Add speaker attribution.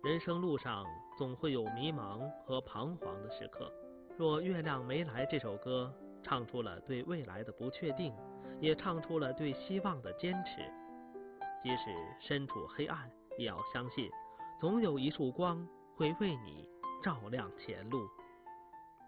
Speaker 1: 人生路上总会有迷茫和彷徨的时刻。若月亮没来这首歌唱出了对未来的不确定，也唱出了对希望的坚持。即使身处黑暗，也要相信总有一束光会为你照亮前路。